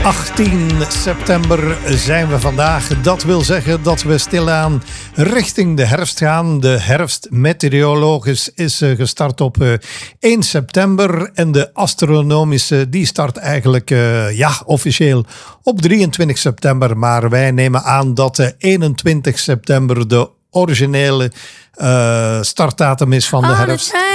18 september zijn we vandaag. Dat wil zeggen dat we stilaan richting de herfst gaan. De herfst meteorologisch is gestart op 1 september. En de astronomische die start eigenlijk officieel op 23 september. Maar wij nemen aan dat de 21 september de originele startdatum is van de herfst.